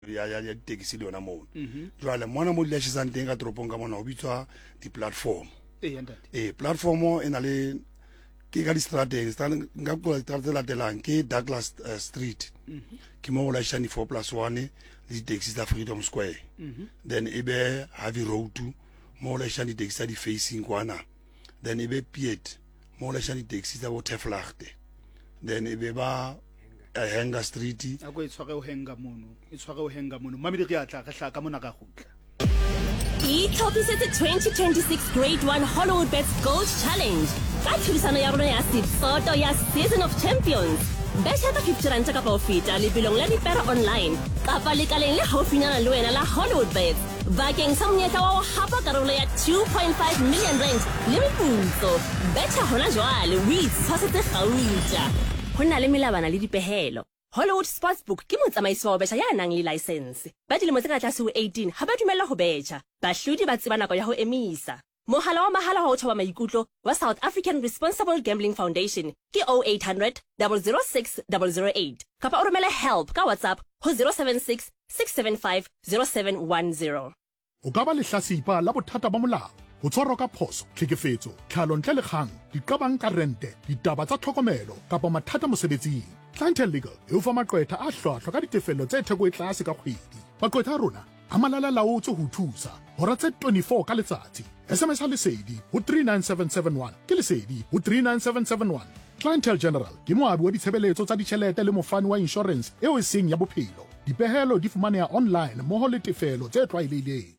ya taxi le yona mono jwale mona mo leašhisang teng ka toropong ka mona o bitswa di-platform platform e na le ke ka di-strateng nka kola distrate tse latelang ke Douglas Street ke mo go lašhisang di-4+1 le di-taxi tsa Freedom Square then e be Harvey Road mo go lašhisang di-taxi tsa di-facing kwana then e be Piet mo go lašhisang di-taxi tsa bo Teflachte then e be ba Henga Street ako itshware o henga mono mamedi ke atla ga hlaka mona ka gutla Ithopisetse 2026 Grade 1 Hollywood Bets Gold Challenge ka thurisano ya rona ya Siphoto ya Season of Champions Besha ka 50 rand ka profita lebelong la dipera online kapa lekaleng le haufinyana le wena la Hollywood Bets bakeng sa monyetla wa ho hapa karolo ya 2.5 million rand le meputso betha hona jwale o itshwasetse gauta ho na le melabana le dipehelo Hollywood Sportsbook ke motsamaisi wa betjha ya nang le license ba dilemo tse ka tlase ho 18 ha ba dumella ho betjha bahlodi ba tseba nako ya ho emisa mohala wa mahala wa ho thoba maikutlo wa South African Responsible Gambling Foundation ke 0800 006 008 kapa o romela help ka WhatsApp ho 076 675 0710 o ka ba lehlasipa la bothata ba molao ho tshwarwa ka phoso tlhekefetso tlhalo ntle le kgang diqabang ka rente ditaba tsa tlhokomelo kapa mathata mosebetsing Clientele Legal e o fa maqwetha a hlwahlwa ka ditefello tse theko e tlase ka kgwedi maqwetha a rona a malala laotswe ho thusa hora tse 24 ka letsatsi SMS lesedi ho 39771 ke lesedi ho 39771 Clientele General ke moabi wa ditshebeletso tsa ditjhelete le mofani wa insurance eo e seng ya bophelo dipehelo di fumaneha online moho le tefelo tse tlwaelehileng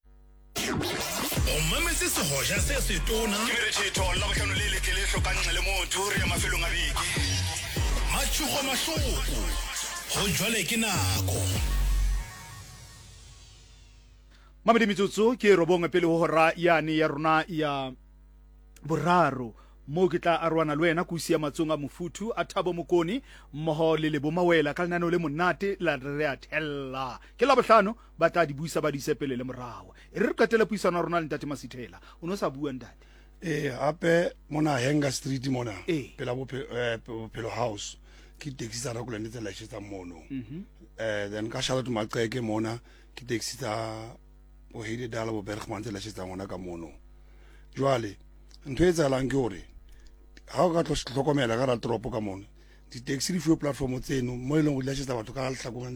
o mametse sehoja se setona ke re thetho la go tlano le lekele hlokang le motho re ya mafelong a beke matshugo mahloko ho jwale ke nako mamedi metsotso ke robong pele ho hora yani ya rona ya boraro mo ke tla arwana le wena kusi ya matsonga mofuthu a Thabo Mokoni mmoho le Lebo Mawela ka lenano le monate la re a thella ke la bohlano ba tla di buisa ba di sepele le morawa e re katela puisana rona le Ntate Masithela o no sa bua Ntate hape mona Henga Street mona pela bophelo house ke taxi tsa rakulane tse la tsa mono then ka Charlotte Maqeke mona ke taxi tsa o Heide Dala bo Bergman tse la tsa ngona ka mono jwale ntwe etsa lang ke hore ha o ka tlokomela ka ra tropo ka mono di taxi di fuwe platform tseno mo e leng go tsa batho ka hlakong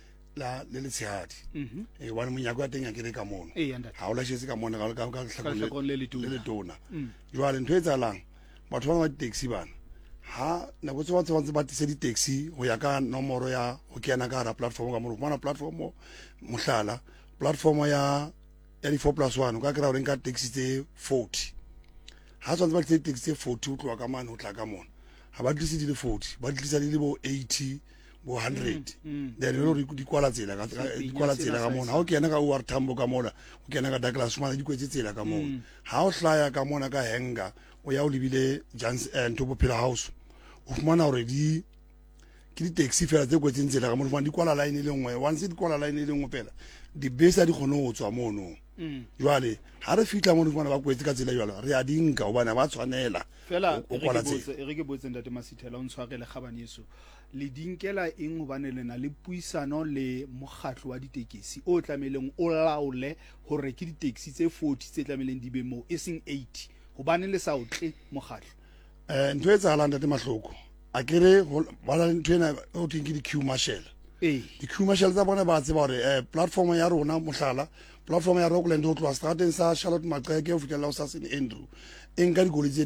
le tshehadi wa monyako ya teng ya kere ka mono ha o lašetse ka mono ka hlakong le tona jwale ntwe etsa lang batho ba taxi bana ha na go tswa ba tse di taxi ho ya ka nomoro ya ho kena ka ra platform ka mono bona platform mohlala platform ya di 4+1 ka kra o renka taxi tse 40 ha tswa ba tse taxi tse 40 o tloa ka mane ho tla ka mona ha ba tlise di le 40 ba tlisa di le bo 80 bo 100 then lo re di kwala tsela ka mona ha o kena ka OR Tambo ka mona o kena ka Douglas mona di kwetse tsela ka mona ha o hlaya ka mona ka Henga o ya o libile Nto Bophelo House o fumana hore ke di taxi fela tse kwetseng tsela ka mona di kwala line le nngwe once di kwala line le nngwe fela di besa di kgone ho tswa mono jwale ha re fitla mo bona ba kwetse ka tsela jwalo re a dinka hobane ba tshwanela fela re ke botse Ntate Masithela o ntshwarele khabane yeso le dinkela eng hobane lena le puisano le mokgatlo wa ditekesi o tlameleng o laole hore ke di-taxi tse 40 tse tlameleng di be mo e seng 80 hobane le sa utle mokgatlo ntho e tsahalang Ntate Mahloko a kere ba la ntho ena o teng ke di-queue marshal di-queue marshal tsa bona ba tseba hore platform ya rona mohlala platform ya Rockland ho tloa strateng sa Charlotte Maqeke ho fitela ho sa St Andrew e nka dikoloi tse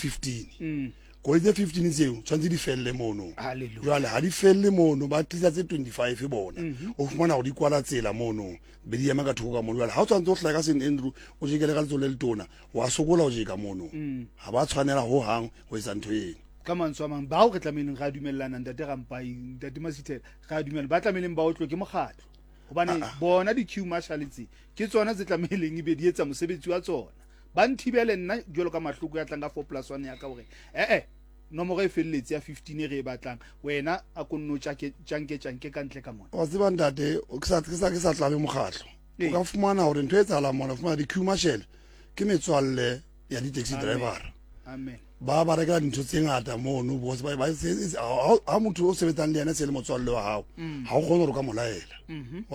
15 koloi tse 15 tseo tshwantse di felle mono jwale ha di felle mono ba tlisa tse 25 bona o fumana go di kwala tsela mono be di ema ka thoko ka mono jwale ha o tshwantse o hlaya ka St Andrew o jekele ka letso le letona wa sokola o jeka mono ha ba tshwanela ho hang ho etsa ntho eno ka mantswe a mang ba o re tlameleng ga dumellana Ntate Rampai Ntate Masithela ga dumela ba tlameleng ba o tlo ke mokgatlo hobane bona di-queue marshal tse ke tsona tse tlameleng e be di etsa mosebetsi wa tsona ba nthibele nna jwalo ka Mahloko ya tlang ka 4+1 ya ka hore nomoro e felletse ya 15 re e batlang wena a konno tjanke ka ntle ka mona wa tseba Ntate o ke sa tlabe mokgatlo o ka fumana hore ntho e tsahala mona fumana di-queue marshal ke metswalle ya di-taxi driver amen ba rekela dintho tse ngata mono because ba ha motho o sebetsang le yena se le motswalle wa hao ha o kgone go ka molaela